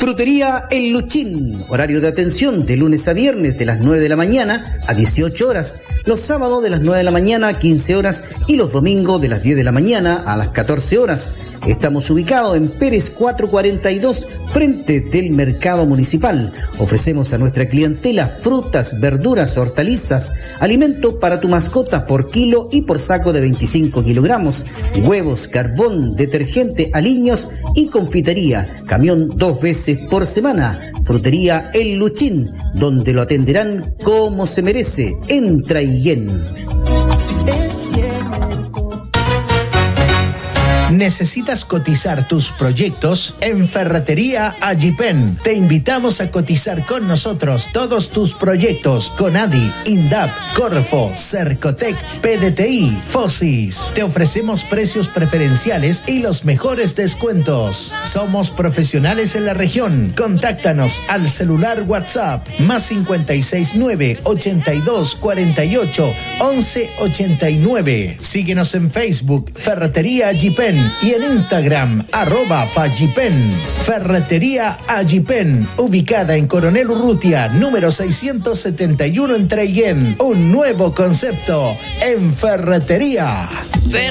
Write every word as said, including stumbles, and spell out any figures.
Frutería El Luchín, horario de atención de lunes a viernes de las nueve de la mañana a dieciocho horas, los sábados de las nueve de la mañana a quince horas y los domingos de las diez de la mañana a las catorce horas. Estamos ubicados en Pérez cuatrocientos cuarenta y dos, frente del Mercado Municipal. Ofrecemos a nuestra clientela frutas, verduras, hortalizas, alimentos para tu mascota por kilo y por saco de veinticinco kilogramos, huevos, carbón, detergente, aliños y confitería. Camión dos veces por semana. Frutería El Luchín, donde lo atenderán como se merece. En Traiguén. ¿Necesitas cotizar tus proyectos? En Ferretería Agipen te invitamos a cotizar con nosotros todos tus proyectos con A D I, INDAP, Corfo, Cercotec, P D T I, Fosis. Te ofrecemos precios preferenciales y los mejores descuentos. Somos profesionales en la región. Contáctanos al celular WhatsApp más cinco seis nueve, ochenta y dos, cuarenta y ocho, once ochenta y nueve. Síguenos en Facebook Ferretería Agipen y en Instagram, arroba Fagipen. Ferretería Agipen, ubicada en Coronel Urrutia, número seiscientos setenta y uno en Traiguén. Un nuevo concepto en ferretería.